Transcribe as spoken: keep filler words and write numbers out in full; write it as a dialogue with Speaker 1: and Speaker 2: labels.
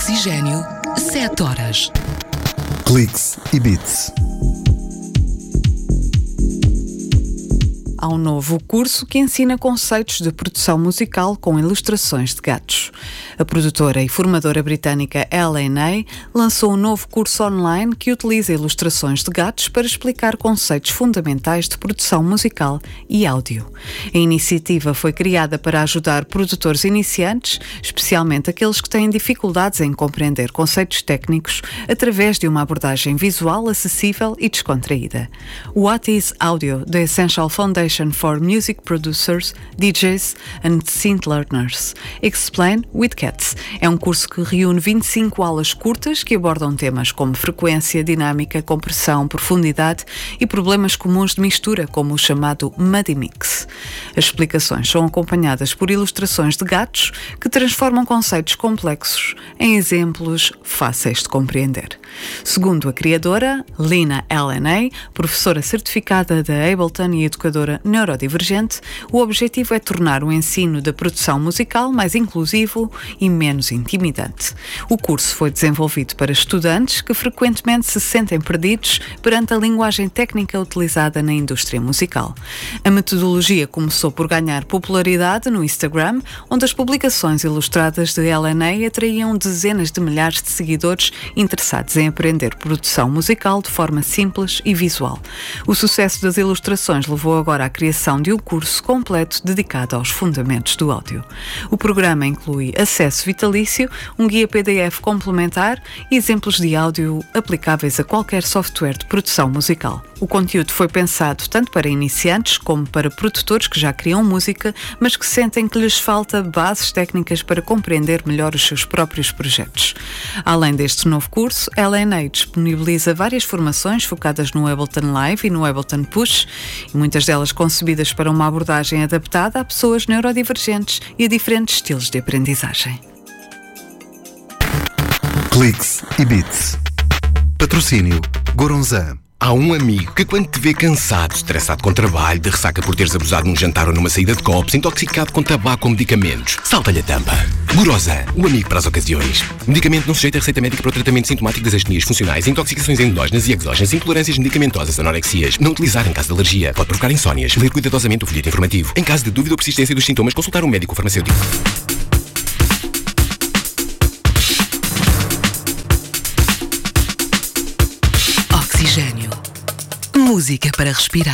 Speaker 1: Oxigênio, sete horas.
Speaker 2: Cliques e Beats.
Speaker 3: Há um novo curso que ensina conceitos de produção musical com ilustrações de gatos. A produtora e formadora britânica L and A lançou um novo curso online que utiliza ilustrações de gatos para explicar conceitos fundamentais de produção musical e áudio. A iniciativa foi criada para ajudar produtores iniciantes, especialmente aqueles que têm dificuldades em compreender conceitos técnicos, através de uma abordagem visual acessível e descontraída. What is Audio? The Essential Foundation for Music Producers, D Js and Synth Learners. Explain with Cats. É um curso que reúne vinte e cinco aulas curtas que abordam temas como frequência, dinâmica, compressão, profundidade e problemas comuns de mistura, como o chamado Muddy Mix. As explicações são acompanhadas por ilustrações de gatos que transformam conceitos complexos em exemplos fáceis de compreender. Segundo a criadora, Lina L and A, professora certificada da Ableton e educadora neurodivergente, o objetivo é tornar o ensino da produção musical mais inclusivo e menos intimidante. O curso foi desenvolvido para estudantes que frequentemente se sentem perdidos perante a linguagem técnica utilizada na indústria musical. A metodologia começou por ganhar popularidade no Instagram, onde as publicações ilustradas de L and A atraíam dezenas de milhares de seguidores interessados em aprender produção musical de forma simples e visual. O sucesso das ilustrações levou agora à criação de um curso completo dedicado aos fundamentos do áudio. O programa inclui acesso vitalício, um guia P D F complementar e exemplos de áudio aplicáveis a qualquer software de produção musical. O conteúdo foi pensado tanto para iniciantes como para produtores que já criam música, mas que sentem que lhes falta bases técnicas para compreender melhor os seus próprios projetos. Além deste novo curso, L and A disponibiliza várias formações focadas no Ableton Live e no Ableton Push, e muitas delas concebidas para uma abordagem adaptada a pessoas neurodivergentes e a diferentes estilos de aprendizagem.
Speaker 2: Cliques e Beats. Patrocínio Goronzan.
Speaker 4: Há um amigo que, quando te vê cansado, estressado com trabalho, de ressaca por teres abusado num jantar ou numa saída de copos, intoxicado com tabaco ou medicamentos, salta-lhe a tampa. Goronzan, o amigo para as ocasiões. Medicamento não sujeito a receita médica para o tratamento sintomático das astenias funcionais, intoxicações endógenas e exógenas, intolerâncias medicamentosas, anorexias. Não utilizar em caso de alergia. Pode provocar insónias. Ler cuidadosamente o folheto informativo. Em caso de dúvida ou persistência dos sintomas, consultar um médico farmacêutico.
Speaker 1: Oxigênio. Música para respirar.